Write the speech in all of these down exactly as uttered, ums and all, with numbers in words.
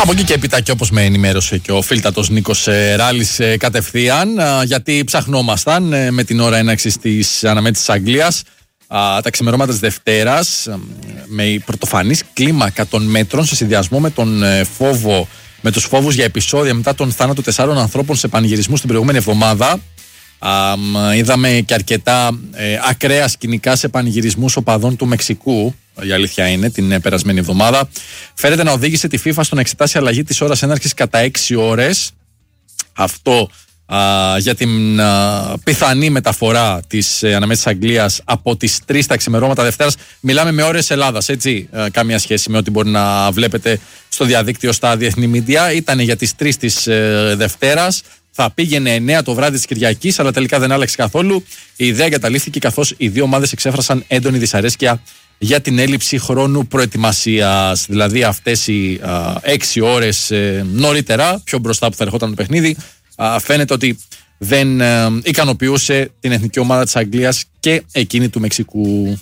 Από εκεί και έπειτα, και όπως με ενημέρωσε και ο φίλτατος Νίκος Ράλης κατευθείαν, γιατί ψαχνόμασταν με την ώρα έναρξης της αναμέτρησης της Αγγλίας τα ξημερώματα της Δευτέρας με πρωτοφανής κλίμακα των μέτρων σε συνδυασμό με τον φόβο, με τους φόβους για επεισόδια μετά τον θάνατο τεσσάρων ανθρώπων σε πανηγυρισμούς την προηγούμενη εβδομάδα. Α, είδαμε και αρκετά ε, ακραία σκηνικά σε πανηγυρισμούς οπαδών του Μεξικού, η αλήθεια είναι, την περασμένη εβδομάδα. Φαίνεται να οδήγησε τη FIFA στο να εξετάσει αλλαγή της ώρας έναρξης κατά έξι ώρες. Αυτό α, για την α, πιθανή μεταφορά της ε, αναμέτρησης Αγγλίας από τις τρεις τα ξημερώματα Δευτέρας. Μιλάμε με ώρες Ελλάδας, έτσι, ε, καμία σχέση με ό,τι μπορεί να βλέπετε στο διαδίκτυο στα διεθνή μίντια. Ήταν για τις τρεις της ε, Δευτέρας. Θα πήγαινε εννέα το βράδυ της Κυριακής, αλλά τελικά δεν άλλαξε καθόλου. Η ιδέα εγκαταλείφθηκε καθώς οι δύο ομάδες εξέφρασαν έντονη δυσαρέσκεια για την έλλειψη χρόνου προετοιμασίας. Δηλαδή αυτές οι α, έξι ώρες ε, νωρίτερα, πιο μπροστά που θα ερχόταν το παιχνίδι, α, φαίνεται ότι δεν ε, ικανοποιούσε την εθνική ομάδα της Αγγλίας και εκείνη του Μεξικού.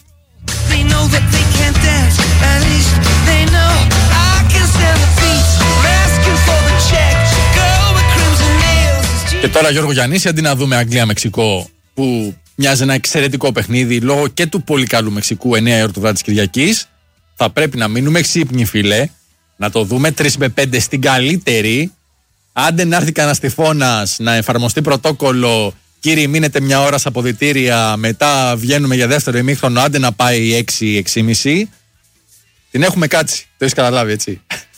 Και τώρα, Γιώργο Γιαννήση, αντί να δούμε Αγγλία-Μεξικό, που μοιάζει ένα εξαιρετικό παιχνίδι λόγω και του πολύ καλού Μεξικού, εννέα η ώρα το βράδυ της Κυριακής, θα πρέπει να μείνουμε ξύπνοι, φίλε, να το δούμε τρεις με πέντε στην καλύτερη. Άντε να έρθει κανένας τυφώνας, να εφαρμοστεί πρωτόκολλο, κύριοι μείνετε μια ώρα στα αποδυτήρια, μετά βγαίνουμε για δεύτερο ημίχρονο, άντε να πάει έξι έξι και μισή. Την έχουμε κάτσει, το έχεις καταλάβει, έτσι.